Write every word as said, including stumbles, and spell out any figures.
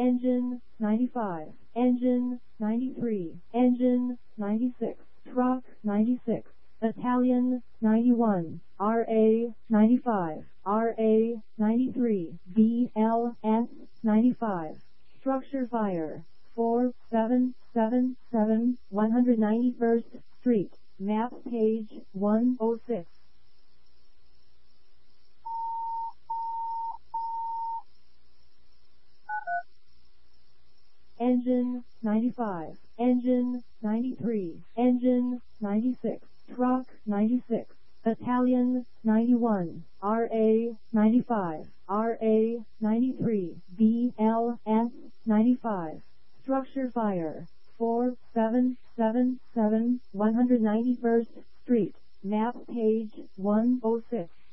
engine ninety-five, engine ninety-three, engine ninety-six, truck ninety-six, Italian ninety-one, R A ninety-five, R A ninety-three, B L S ninety-five, structure fire, four seven seven seven, one hundred ninety-first Street, map page one oh six. Engine ninety-five, engine ninety-three, engine ninety-six, truck ninety-six, Italian ninety-one, R A ninety-five, R A ninety-three, B L S ninety-five, structure fire, four seven seven seven, one hundred ninety-first Street, map page one oh six.